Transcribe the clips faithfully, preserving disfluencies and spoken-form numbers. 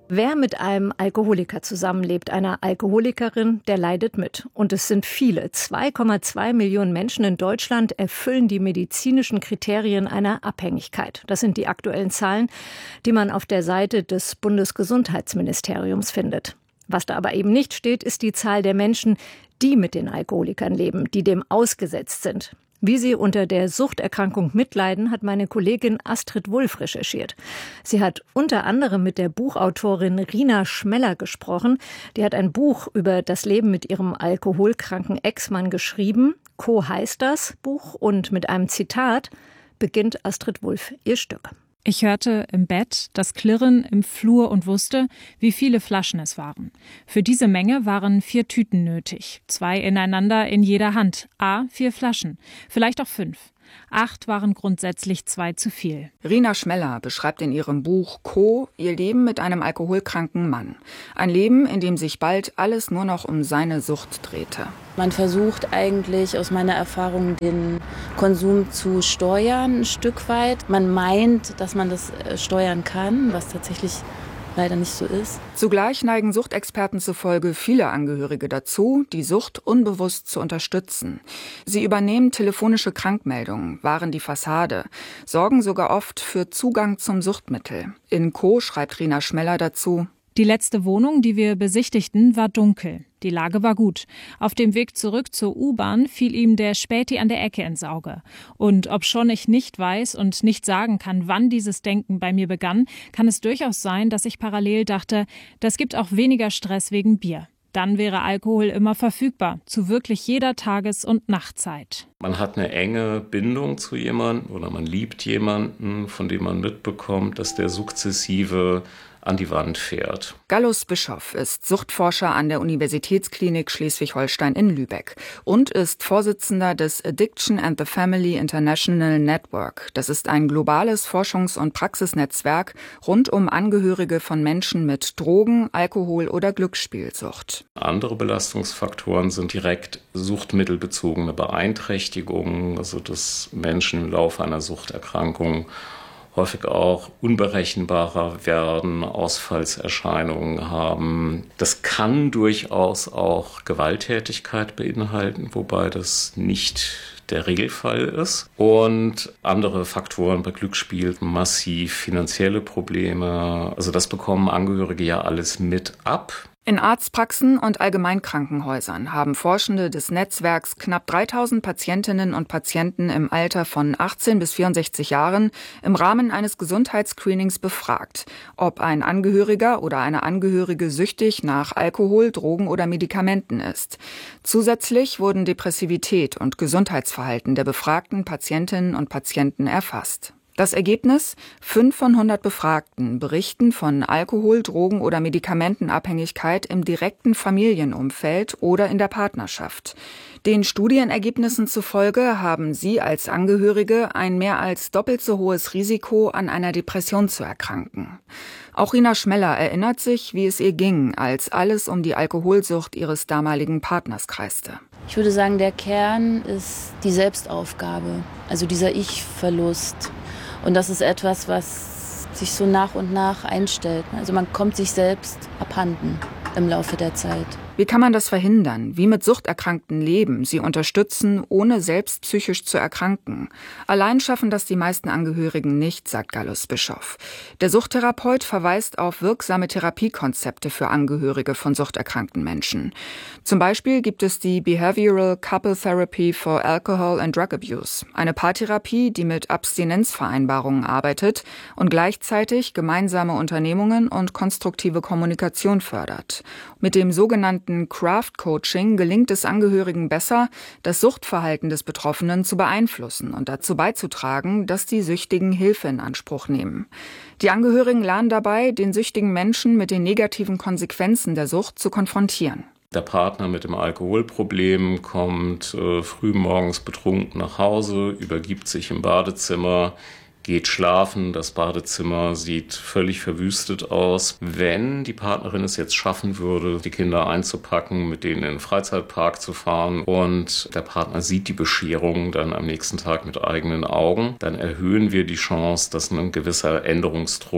Wer mit einem Alkoholiker zusammenlebt, einer Alkoholikerin, der leidet mit. Und es sind viele. zwei Komma zwei Millionen Menschen in Deutschland erfüllen die medizinischen Kriterien einer Abhängigkeit. Das sind die aktuellen Zahlen, die man auf der Seite des Bundesgesundheitsministeriums findet. Was da aber eben nicht steht, ist die Zahl der Menschen, die mit den Alkoholikern leben, die dem ausgesetzt sind. Wie sie unter der Suchterkrankung mitleiden, hat meine Kollegin Astrid Wulff recherchiert. Sie hat unter anderem mit der Buchautorin Rina Schmeller gesprochen. Die hat ein Buch über das Leben mit ihrem alkoholkranken Ex-Mann geschrieben. Co heißt das Buch, und mit einem Zitat beginnt Astrid Wulff ihr Stück. Ich hörte im Bett das Klirren im Flur und wusste, wie viele Flaschen es waren. Für diese Menge waren vier Tüten nötig. Zwei ineinander in jeder Hand. A, vier Flaschen. Vielleicht auch fünf. Acht waren grundsätzlich zwei zu viel. Rina Schmeller beschreibt in ihrem Buch Co. ihr Leben mit einem alkoholkranken Mann. Ein Leben, in dem sich bald alles nur noch um seine Sucht drehte. Man versucht eigentlich aus meiner Erfahrung den Konsum zu steuern, ein Stück weit. Man meint, dass man das steuern kann, was tatsächlich leider nicht so ist. Zugleich neigen Suchtexperten zufolge viele Angehörige dazu, die Sucht unbewusst zu unterstützen. Sie übernehmen telefonische Krankmeldungen, wahren die Fassade, sorgen sogar oft für Zugang zum Suchtmittel. In Co. schreibt Rina Schmeller dazu: Die letzte Wohnung, die wir besichtigten, war dunkel. Die Lage war gut. Auf dem Weg zurück zur U-Bahn fiel ihm der Späti an der Ecke ins Auge. Und obschon ich nicht weiß und nicht sagen kann, wann dieses Denken bei mir begann, kann es durchaus sein, dass ich parallel dachte, das gibt auch weniger Stress wegen Bier. Dann wäre Alkohol immer verfügbar, zu wirklich jeder Tages- und Nachtzeit. Man hat eine enge Bindung zu jemandem oder man liebt jemanden, von dem man mitbekommt, dass der sukzessive an die Wand fährt. Gallus Bischoff ist Suchtforscher an der Universitätsklinik Schleswig-Holstein in Lübeck und ist Vorsitzender des Addiction and the Family International Network. Das ist ein globales Forschungs- und Praxisnetzwerk rund um Angehörige von Menschen mit Drogen-, Alkohol- oder Glücksspielsucht. Andere Belastungsfaktoren sind direkt suchtmittelbezogene Beeinträchtigungen, also dass Menschen im Laufe einer Suchterkrankung häufig auch unberechenbarer werden, Ausfallserscheinungen haben. Das kann durchaus auch Gewalttätigkeit beinhalten, wobei das nicht der Regelfall ist. Und andere Faktoren bei Glücksspiel, massiv finanzielle Probleme. Also das bekommen Angehörige ja alles mit ab. In Arztpraxen und Allgemeinkrankenhäusern haben Forschende des Netzwerks knapp dreitausend Patientinnen und Patienten im Alter von achtzehn bis vierundsechzig Jahren im Rahmen eines Gesundheitsscreenings befragt, ob ein Angehöriger oder eine Angehörige süchtig nach Alkohol, Drogen oder Medikamenten ist. Zusätzlich wurden Depressivität und Gesundheitsverhalten der befragten Patientinnen und Patienten erfasst. Das Ergebnis? Fünf von hundert Befragten berichten von Alkohol-, Drogen- oder Medikamentenabhängigkeit im direkten Familienumfeld oder in der Partnerschaft. Den Studienergebnissen zufolge haben sie als Angehörige ein mehr als doppelt so hohes Risiko, an einer Depression zu erkranken. Auch Rina Schmeller erinnert sich, wie es ihr ging, als alles um die Alkoholsucht ihres damaligen Partners kreiste. Ich würde sagen, der Kern ist die Selbstaufgabe, also dieser Ich-Verlust. Und das ist etwas, was sich so nach und nach einstellt. Also man kommt sich selbst abhanden im Laufe der Zeit. Wie kann man das verhindern? Wie mit Suchterkrankten leben, sie unterstützen, ohne selbst psychisch zu erkranken? Allein schaffen das die meisten Angehörigen nicht, sagt Gallus Bischoff. Der Suchttherapeut verweist auf wirksame Therapiekonzepte für Angehörige von suchterkrankten Menschen. Zum Beispiel gibt es die Behavioral Couple Therapy for Alcohol and Drug Abuse, eine Paartherapie, die mit Abstinenzvereinbarungen arbeitet und gleichzeitig gemeinsame Unternehmungen und konstruktive Kommunikation fördert. Mit dem sogenannten Craft Coaching gelingt es Angehörigen besser, das Suchtverhalten des Betroffenen zu beeinflussen und dazu beizutragen, dass die Süchtigen Hilfe in Anspruch nehmen. Die Angehörigen lernen dabei, den süchtigen Menschen mit den negativen Konsequenzen der Sucht zu konfrontieren. Der Partner mit dem Alkoholproblem kommt äh, früh morgens betrunken nach Hause, übergibt sich im Badezimmer, geht schlafen, das Badezimmer sieht völlig verwüstet aus. Wenn die Partnerin es jetzt schaffen würde, die Kinder einzupacken, mit denen in den Freizeitpark zu fahren und der Partner sieht die Bescherung dann am nächsten Tag mit eigenen Augen, dann erhöhen wir die Chance, dass ein gewisser Änderungsdruck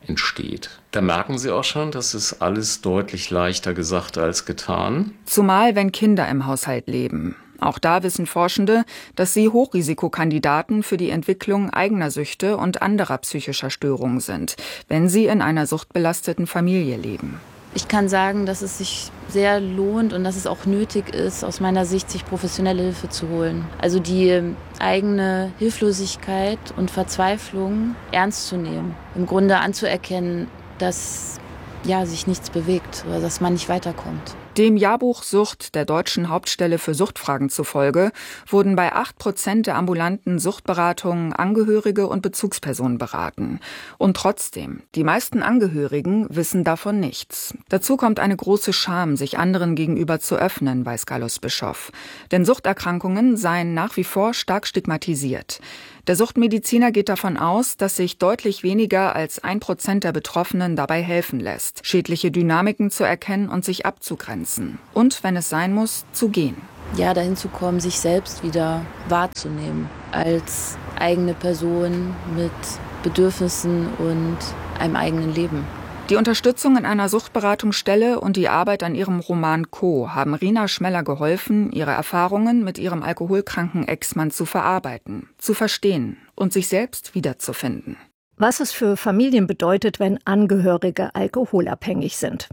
entsteht. Da merken Sie auch schon, das ist alles deutlich leichter gesagt als getan. Zumal, wenn Kinder im Haushalt leben. Auch da wissen Forschende, dass sie Hochrisikokandidaten für die Entwicklung eigener Süchte und anderer psychischer Störungen sind, wenn sie in einer suchtbelasteten Familie leben. Ich kann sagen, dass es sich sehr lohnt und dass es auch nötig ist, aus meiner Sicht, sich professionelle Hilfe zu holen. Also die eigene Hilflosigkeit und Verzweiflung ernst zu nehmen. Im Grunde anzuerkennen, dass ja, sich nichts bewegt oder dass man nicht weiterkommt. Dem Jahrbuch Sucht der Deutschen Hauptstelle für Suchtfragen zufolge wurden bei acht Prozent der ambulanten Suchtberatungen Angehörige und Bezugspersonen beraten. Und trotzdem, die meisten Angehörigen wissen davon nichts. Dazu kommt eine große Scham, sich anderen gegenüber zu öffnen, weiß Gallus Bischoff. Denn Suchterkrankungen seien nach wie vor stark stigmatisiert. Der Suchtmediziner geht davon aus, dass sich deutlich weniger als ein Prozent der Betroffenen dabei helfen lässt, schädliche Dynamiken zu erkennen und sich abzugrenzen. Und, wenn es sein muss, zu gehen. Ja, dahin zu kommen, sich selbst wieder wahrzunehmen als eigene Person mit Bedürfnissen und einem eigenen Leben. Die Unterstützung in einer Suchtberatungsstelle und die Arbeit an ihrem Roman Co. haben Rina Schmeller geholfen, ihre Erfahrungen mit ihrem alkoholkranken Ex-Mann zu verarbeiten, zu verstehen und sich selbst wiederzufinden. Was es für Familien bedeutet, wenn Angehörige alkoholabhängig sind.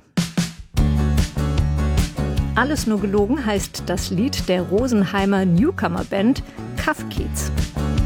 Alles nur gelogen heißt das Lied der Rosenheimer Newcomer-Band Kaff Kiez.